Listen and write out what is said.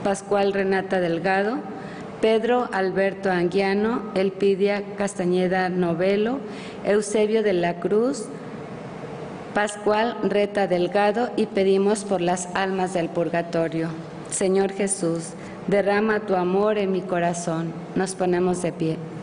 Pascual Renata Delgado, Pedro Alberto Anguiano, Elpidia Castañeda Novelo, Eusebio de la Cruz, Pascual Reta Delgado, y pedimos por las almas del purgatorio. Señor Jesús, derrama tu amor en mi corazón. Nos ponemos de pie.